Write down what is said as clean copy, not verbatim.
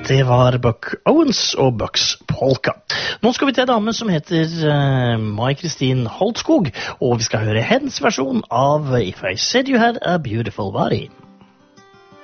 Det var Buck Owens og Bucks Polka. Nå skal vi til en dame som heter Mai-Kristin Holtskog, og vi skal høre hennes versjon av If I Said You Had a Beautiful Body.